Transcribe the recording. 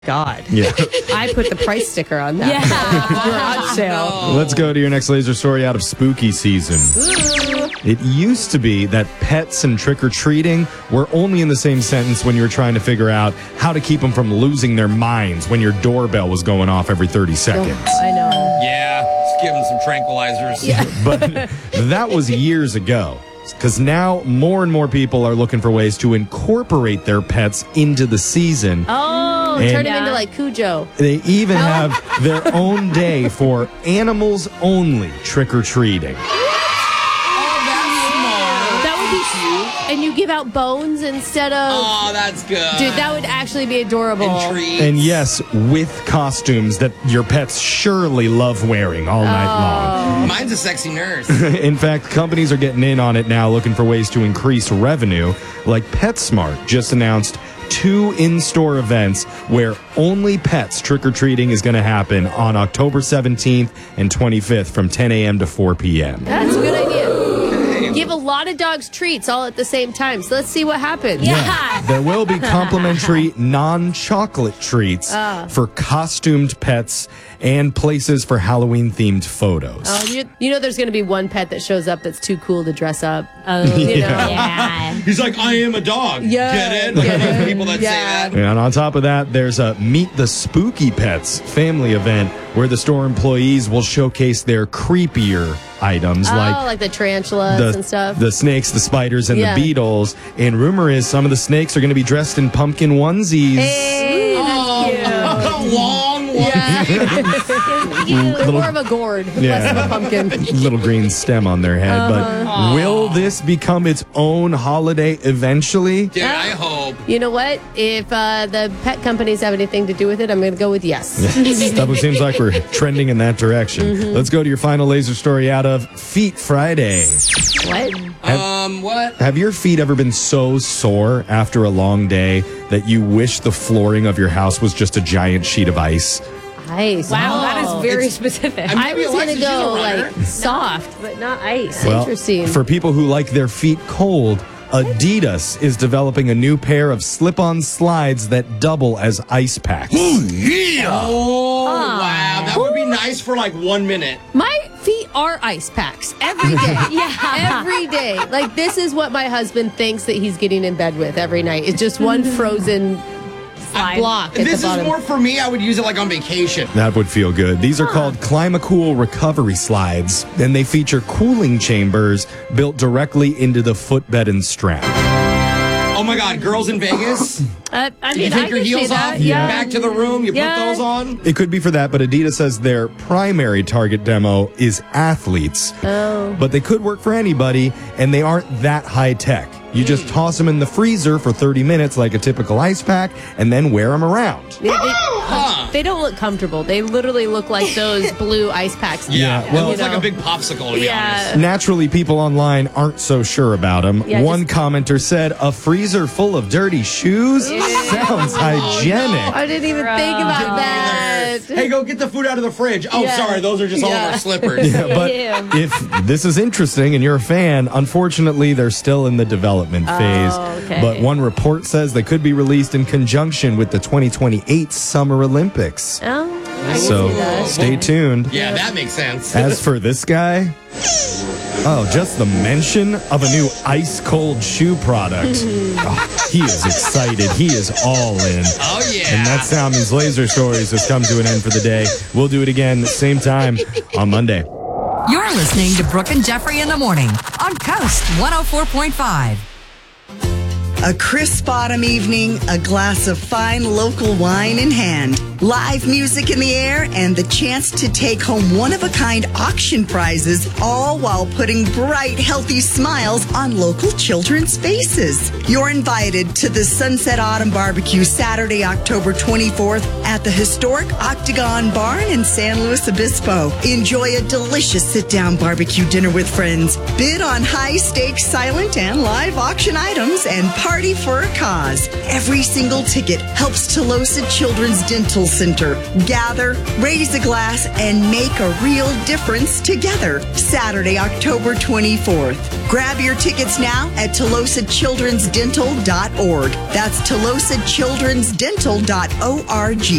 God. Yeah. I put the price sticker on that. Garage sale. Let's go to your next laser story out of spooky season. It used to be that pets and trick-or-treating were only in the same sentence when you were trying to figure out how to keep them from losing their minds when your doorbell was going off every 30 seconds. I know. Yeah, just give them some tranquilizers. Yeah. But that was years ago. Because now more and more people are looking for ways to incorporate their pets into the season. Oh, And- turn him into like Cujo. They even have their own day for animals only trick-or-treating. That would be cute. And you give out bones instead of... Oh, that's good. Dude, that would actually be adorable. And treats. And yes, with costumes that your pets surely love wearing all night long. Mine's a sexy nurse. In fact, companies are getting in on it now, looking for ways to increase revenue. Like PetSmart just announced 2 in-store events where only pets trick-or-treating is going to happen on October 17th and 25th from 10 a.m. to 4 p.m. That's a good idea. Give a lot of dogs treats all at the same time. So let's see what happens. Yeah. There will be complimentary non-chocolate treats for costumed pets and places for Halloween-themed photos. Oh, you know there's going to be one pet that shows up that's too cool to dress up. Oh, You know? yeah. He's like, I am a dog. Yeah. Get it? Get it. People that say that. And on top of that, there's a Meet the Spooky Pets family event where the store employees will showcase their creepier items like the tarantulas and stuff. the snakes, the spiders, and Yeah. the beetles. And rumor is some of the snakes are going to be dressed in pumpkin onesies. Hey, that's cute. Long one. They're more of a gourd, less of a pumpkin. Little green stem on their head. But will this become its own holiday eventually? Dude, I hope. You know what? If the pet companies have anything to do with it, I'm going to go with yes. Definitely seems like we're trending in that direction. Let's go to your final laser story out of Feet Friday. What? What? Have your feet ever been so sore after a long day that you wish the flooring of your house was just a giant sheet of ice? Ice. Wow, that is very It's- specific. I was going to Alexis, she's a go runner. like soft, but not ice. Well, Interesting. for people who like their feet cold, Adidas is developing a new pair of slip-on slides that double as ice packs. Oh, wow. That would be nice for like 1 minute. My feet are ice packs every day. Every day. Like, this is what my husband thinks that he's getting in bed with every night. It's just one frozen block at This the bottom. is more for me. I would use it like on vacation. That would feel good. These are called Climacool recovery slides, and they feature cooling chambers built directly into the footbed and strap. Oh my God, girls in Vegas? I You mean, take I your can see heels that. off, Yeah. back to the room, you Yeah. put those on. It could be for that, but Adidas says their primary target demo is athletes. Oh. But they could work for anybody, and they aren't that high tech. You just toss them in the freezer for 30 minutes like a typical ice pack, and then wear them around. They don't look comfortable. They literally look like those blue ice packs. Yeah, well- it looks You like know. a big popsicle, to be honest. Naturally, people online aren't so sure about them. Yeah, One commenter said, "A freezer full of dirty shoes? Sounds hygienic." I didn't even think about that. Hey, go get the food out of the fridge. Oh, Yeah. sorry, those are just all of Yeah. our slippers. But if this is interesting and you're a fan, unfortunately, they're still in the development phase. okay. But one report says they could be released in conjunction with the 2028 Summer Olympics. Oh, I can So see that. stay tuned. Yeah, that makes sense. As for this guy, just the mention of a new ice cold shoe product. He is excited. He is all in. Oh, yeah. And that sound means Laser Stories has come to an end for the day. We'll do it again same time on Monday. You're listening to Brooke and Jeffrey in the morning on Coast 104.5. A crisp autumn evening, a glass of fine local wine in hand, live music in the air, and the chance to take home one-of-a-kind auction prizes, all while putting bright, healthy smiles on local children's faces. You're invited to the Sunset Autumn Barbecue Saturday, October 24th at the historic Octagon Barn in San Luis Obispo. Enjoy a delicious sit-down barbecue dinner with friends. Bid on high-stakes silent and live auction items and party for a cause. Every single ticket helps Telosa Children's Dental Center. Gather, raise a glass, and make a real difference together. Saturday, October 24th. Grab your tickets now at TolosaChildren'sDental.org. That's TolosaChildren'sDental.org.